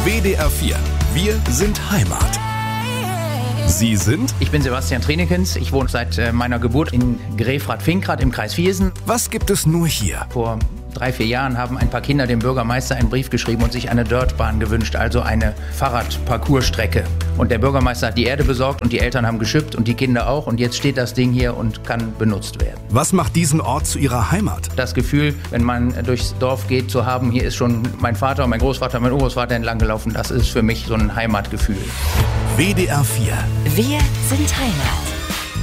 WDR 4. Wir sind Heimat. Sie sind? Ich bin Sebastian Trenekens. Ich wohne seit meiner Geburt in Grefrath-Finkrath im Kreis Viersen. Was gibt es nur hier? Vor 3-4 Jahren haben ein paar Kinder dem Bürgermeister einen Brief geschrieben und sich eine Dirtbahn gewünscht, also eine Fahrradparcoursstrecke. Und der Bürgermeister hat die Erde besorgt und die Eltern haben geschippt und die Kinder auch. Und jetzt steht das Ding hier und kann benutzt werden. Was macht diesen Ort zu Ihrer Heimat? Das Gefühl, wenn man durchs Dorf geht, zu haben, hier ist schon mein Vater, mein Großvater, mein Urgroßvater entlang gelaufen, das ist für mich so ein Heimatgefühl. WDR 4. Wir sind Heimat.